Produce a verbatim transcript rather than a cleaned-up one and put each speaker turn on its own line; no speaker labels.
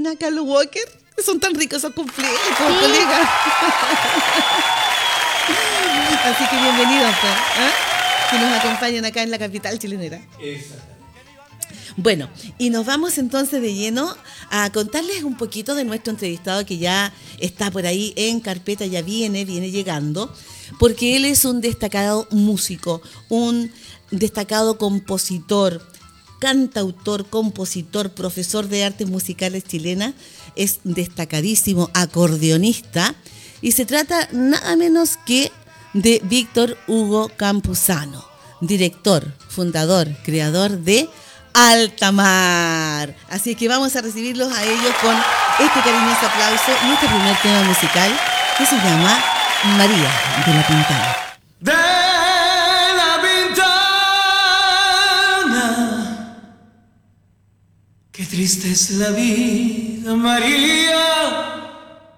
Karina, Carlos Walker. Son tan ricos esos cumpleaños, sí. Colegas. Así que bienvenidos, pues, ¿eh? Que nos acompañan acá en la capital chilenera.
Exactamente.
Bueno, y nos vamos entonces de lleno a contarles un poquito de nuestro entrevistado que ya está por ahí en carpeta, ya viene, viene llegando, porque él es un destacado músico, un destacado compositor, cantautor, compositor, profesor de artes musicales chilena, es destacadísimo acordeonista y se trata nada menos que de Víctor Hugo Campuzano, director, fundador, creador de Altamar. Así que vamos a recibirlos a ellos con este cariñoso aplauso y este primer tema musical que se llama María de la Pintana.
De la Pintana, qué triste es la vida, María,